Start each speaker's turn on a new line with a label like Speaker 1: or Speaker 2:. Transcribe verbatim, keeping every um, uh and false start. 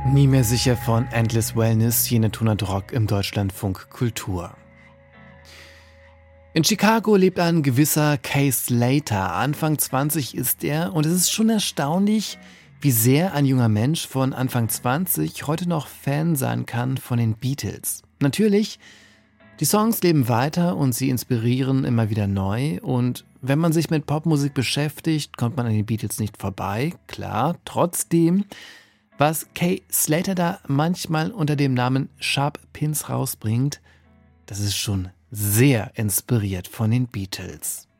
Speaker 1: Nie mehr sicher von Endless Wellness, jene Tonart Rock im Deutschlandfunk Kultur. In Chicago lebt ein gewisser Kay Slater. Anfang zwanzig ist er und es ist schon erstaunlich, wie sehr ein junger Mensch von Anfang zwanzig heute noch Fan sein kann von den Beatles. Natürlich, die Songs leben weiter und sie inspirieren immer wieder neu. Und wenn man sich mit Popmusik beschäftigt, kommt man an den Beatles nicht vorbei. Klar, trotzdem, was Kay Slater da manchmal unter dem Namen Sharp Pins rausbringt, das ist schon sehr inspiriert von den Beatles.